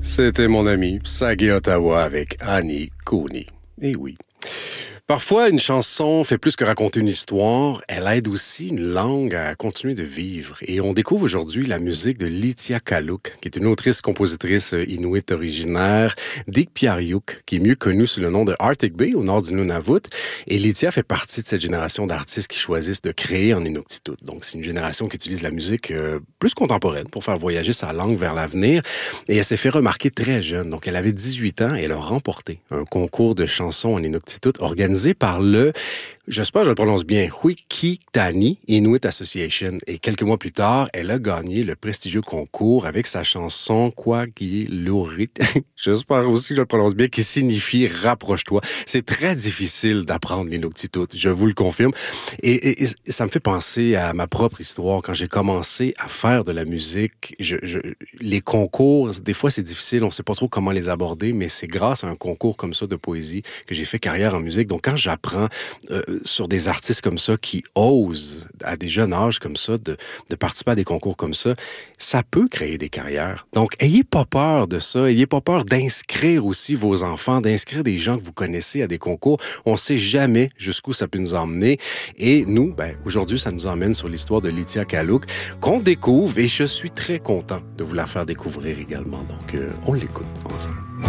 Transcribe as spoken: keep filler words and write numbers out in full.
C'était mon ami Sagui Ottawa avec Annie Cooney. Eh oui. Parfois, une chanson fait plus que raconter une histoire, elle aide aussi une langue à continuer de vivre. Et on découvre aujourd'hui la musique de Litia Kaluk, qui est une autrice-compositrice inuit originaire d'Ikpiariuk, qui est mieux connue sous le nom de Arctic Bay, au nord du Nunavut. Et Litia fait partie de cette génération d'artistes qui choisissent de créer en Inuktitut. Donc, c'est une génération qui utilise la musique euh, plus contemporaine pour faire voyager sa langue vers l'avenir. Et elle s'est fait remarquer très jeune. Donc, elle avait dix-huit ans et elle a remporté un concours de chansons en Inuktitut organisé par le, j'espère que je le prononce bien, Huikitani Inuit Association. Et quelques mois plus tard, elle a gagné le prestigieux concours avec sa chanson Kwagilurit, j'espère aussi que je le prononce bien, qui signifie « rapproche-toi ». C'est très difficile d'apprendre l'Inuktitut, je vous le confirme. Et, et, et ça me fait penser à ma propre histoire. Quand j'ai commencé à faire de la musique, je, je, les concours, des fois c'est difficile, on ne sait pas trop comment les aborder, mais c'est grâce à un concours comme ça de poésie que j'ai fait carrière en musique. Donc quand j'apprends euh, sur des artistes comme ça qui osent, à des jeunes âges comme ça, de, de participer à des concours comme ça, ça peut créer des carrières. Donc, ayez pas peur de ça. Ayez pas peur d'inscrire aussi vos enfants, d'inscrire des gens que vous connaissez à des concours. On sait jamais jusqu'où ça peut nous emmener. Et nous, ben, aujourd'hui, ça nous emmène sur l'histoire de Litia Kaluk, qu'on découvre, et je suis très content de vous la faire découvrir également. Donc, euh, on l'écoute ensemble.